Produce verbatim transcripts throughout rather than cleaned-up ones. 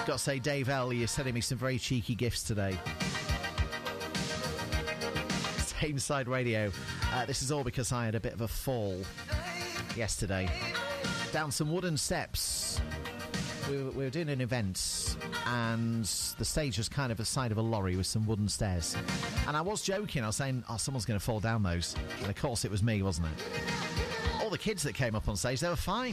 Got to say, Dave L, you're sending me some very cheeky gifts today. Tameside Radio. Uh, this is all because I had a bit of a fall yesterday. Down some wooden steps. We were, we were doing an event, and the stage was kind of the side of a lorry with some wooden stairs. And I was joking. I was saying, oh, someone's going to fall down those. And of course it was me, wasn't it? All the kids that came up on stage, they were fine.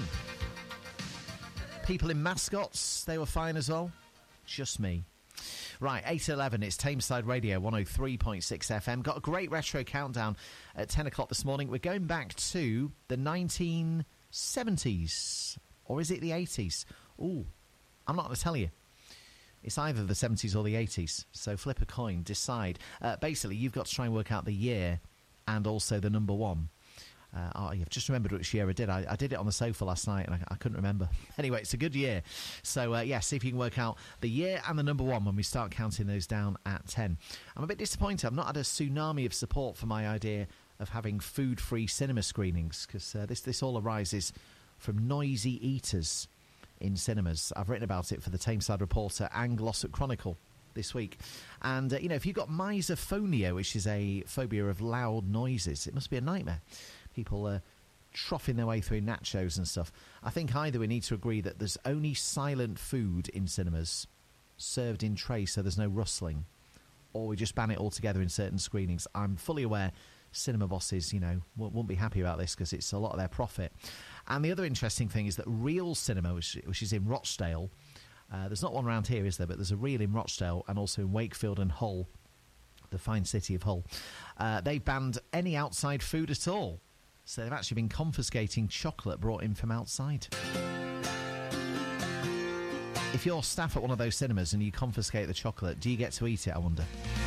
People in mascots, they were fine as well. Just me. Right, eight eleven, it's Tameside Radio, one oh three point six F M. Got a great retro countdown at ten o'clock this morning. We're going back to the nineteen seventies. Or is it the eighties? Ooh, I'm not going to tell you. It's either the seventies or the eighties. So flip a coin, decide. Uh, basically, you've got to try and work out the year and also the number one. Uh, oh, you've just remembered which year I did. I, I did it on the sofa last night and I, I couldn't remember. Anyway, it's a good year. So, uh, yeah, see if you can work out the year and the number one when we start counting those down at ten. I'm a bit disappointed. I've not had a tsunami of support for my idea of having food-free cinema screenings because uh, this, this all arises from noisy eaters in cinemas. I've written about it for the Tameside Reporter and Glossop Chronicle this week. And, uh, you know, if you've got misophonia, which is a phobia of loud noises, it must be a nightmare. People are troughing their way through nachos and stuff. I think either we need to agree that there's only silent food in cinemas served in trays so there's no rustling, or we just ban it altogether in certain screenings. I'm fully aware cinema bosses, you know, won't be happy about this because it's a lot of their profit. And the other interesting thing is that Real Cinema, which, which is in Rochdale, uh, there's not one around here, is there? But there's a Real in Rochdale and also in Wakefield and Hull, the fine city of Hull. Uh, they banned any outside food at all. So they've actually been confiscating chocolate brought in from outside. If you're staff at one of those cinemas and you confiscate the chocolate, do you get to eat it, I wonder?